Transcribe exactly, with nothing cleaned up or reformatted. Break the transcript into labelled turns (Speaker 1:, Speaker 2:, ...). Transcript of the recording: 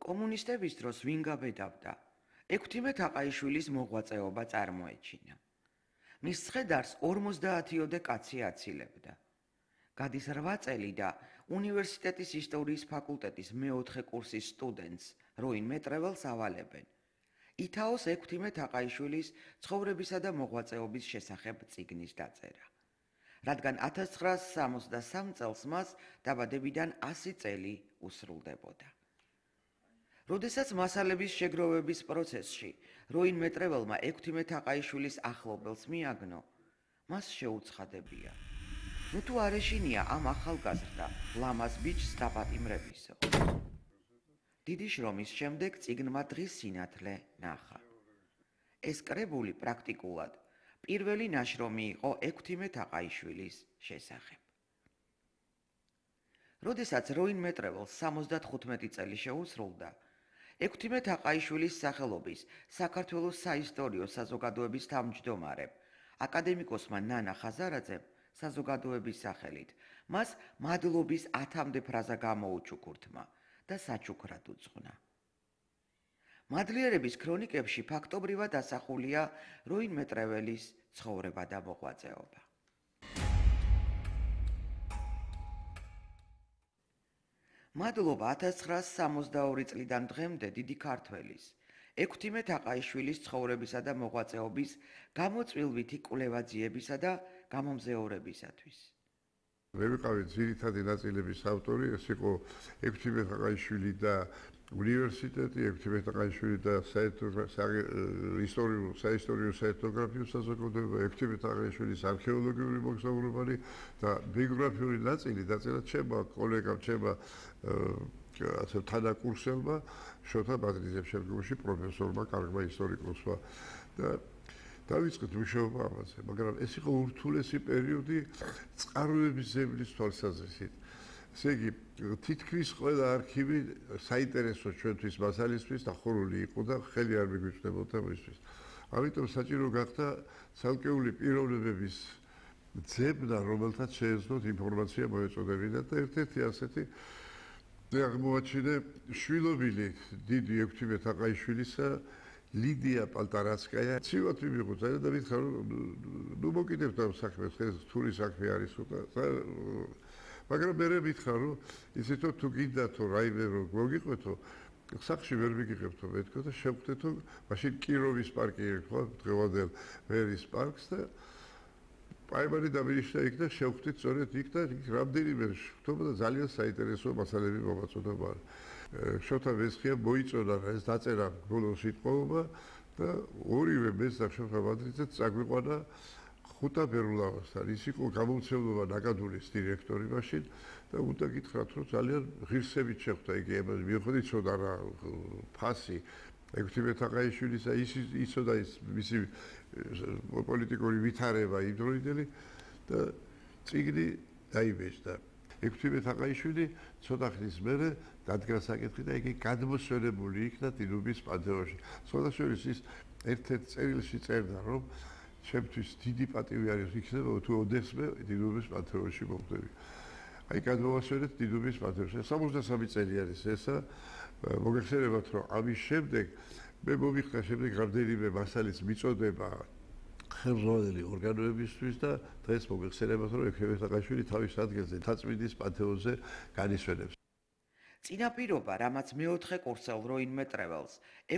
Speaker 1: კომუნისტების დროს ვინ გაბედავდა? ექვთიმე თაყაიშვილის მოღვაწეობა წარმოეჩინა. მის ცხედარს ორმოცდაათიოდე კაცი აცილებდა. გადის რვა წელი და უნივერსიტეტის ისტორიის ფაკულტეტის მეოთხე კურსის სტუდენტს როინ მეტრეველს ავალებენ. ითაოს ექვთიმე თაყაიშვილის ცხოვრებისა და მოღვაწეობის შესახებ წიგნის დაწერა. რადგან ათას ცხრაასი სამოცდასამ წელს მას დაბადებიდან ასი წელი უსრულდებოდა. როდესაც მასალების შეგროვების პროცესში როინ მეტრეველმა ექვთიმე თაყაიშვილის ახლობელს მიაგნო, მას შეუცხადებია. ნუ თუ არ ეშინია ამ ახალგაზრდა ლამაზ ბიჭს დაპატიმრებისო. დიდი შრომის შემდეგ წიგნმა დღის სინათლე ნახა. ეს კრებული პრაქტიკულად პირველი ნაშრომი იყო ექვთიმე თაყაიშვილის შესახებ. როდესაც როინ მეტრეველს სამოცდათხუთმეტი წელი შეუსრულდა, ექვთიმე თაყაიშვილის სახელობის საქართველოს საისტორიო საზოგადოების თავმჯდომარემ, აკადემიკოსმა ნანა ხაზარაძემ საზოგადოების სახელით მას მადლობის ათამდე ფრაზა გამოუჩუქურთმა და საჩუქრად უძღვნა. მადლიერების ქრონიკებში ფაქტობრივად ასახულია როინ მეტრეველის ცხოვრება და მოღვაწეობა. მადლობა ათას ცხრაასი სამოცდაორი წლიდან დღემდე დიდი ქართველის, ექვთიმე თაყაიშვილის ცხოვრებისა და მოღვაწეობის გამოწვილვითი კვლევაძიებისა და გამომზეორებისათვის.
Speaker 2: მე ვიყავი ძირითადი ნაწილების ავტორი, ეს იყო ექვთიმე თაყაიშვილი და უნივერსიტეტი, ექვთიმე თაყაიშვილი და ისტორიულ საისტორიო საეთნოგრაფიო საზოგადოება, ექვთიმე თაყაიშვილის არქეოლოგიური მოგზაურობანი და ბიოგრაფიული ნაწილი დაწერა ჩემმა კოლეგამ, ჩემმა ასე თანაკურსელმა, შოთა ბადრიძემ, შემდგომში პროფესორმა, კარგმა ისტორიკოსმა და დავიწყეთ მუშაობა ამაზე, მაგრამ ეს იყო ურთულესი პერიოდი წყაროების ზემლის თვალსაზრისით. ესე იგი, თითქმის ყველა არქივი საინტერესო ჩვენთვის მასალისთვის დახურული იყო და ხელი არ მიგვიწვდებოდა მისთვის. ამიტომ საჭირო გახდა ცალკეული პიროვნებების ძებნა, რომელთაც შეეძლოთ ინფორმაცია მოეწოდებინათ და ერთ-ერთი ასეთი აღმოაჩინე შვილობილი დიდი ექვთიმე თაყაიშვილისა ლიდია პალტარაცკაია. ცივად მივიღო ძალიან და მითხრა, რომ ნუ მოკიდებთ ამ საქმეს, ეს რთული საქმე არის უკვე. მაგრამ მე მითხრა, რომ ისეთო თუ გინდათო რაიმე რომ მოგიყვეთო, სახში ვერ მიგიღებთო მეთქო და შევხვდეთო, მაშინ კიროვის პარკი ერქვა, დღევანდელ ვერის პარკს და პაიმარი დამირიშნა იქ და შევხვდით სწორედ იქ და რამდენიმე შევხვდობა და ძალიან საინტერესო მასალები მომაწოდობა. შოთა ვესხიამ მოიწონა ეს დაწერა ბოლოს სიტყვაობა და ორივე მეც და შოთა ბადრიძეც წაგვიყვანა ხუტა ბერულავასთან. ის იყო გამომცემლობა ნაკადულის დირექტორი მაშინ და უნდა გითხრათ, რომ ძალიან ღირსებით შეხვდა იგი ამას. მიუხედავად იცოდა რა ფასი ექვთიმე თაყაიშვილისა, ის იცოდა ის მისი პოლიტიკური ვითარება იმდროინდელი და წიგნი დაიბეჭდა. ექვთიმე თაყაიშვილი ცოტა ხნის მერე დადგა საკითხი და იგი გადმოსვენებული იქნა დიდუბის პანთეონში. სხვათა შორის ის ერთ-ერთ წერილში წერდა, რომ ჩემთვის დიდი პატივი არის იქნება თუ ოდესმე დიდუბის პანთეონში მოხვდები. აი გადმოვასვენეთ დიდუბის პანთეონში. სამოცდასამი წელი არის ესა. მოგეხსენებათ, რომ ამის შემდეგ მე მომიხდა შემდეგ რამდენიმე მასალის მიწოდება ხელმძღვანელი ორგანოებისთვის და დღეს მოგეხსენებათ, რომ ექვთიმე თაყაიშვილი თავის ადგილზე თაწმინდის პანთეონზე განისვენებს.
Speaker 1: წინაპირობა, რამაც მეოთხე კურსელ როინ მეტრეველს